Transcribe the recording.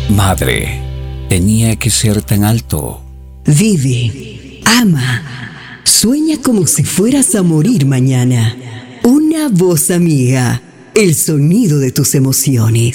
Madre, tenía que ser tan alto. Vive, ama, sueña como si fueras a morir mañana. Una voz amiga, el sonido de tus emociones.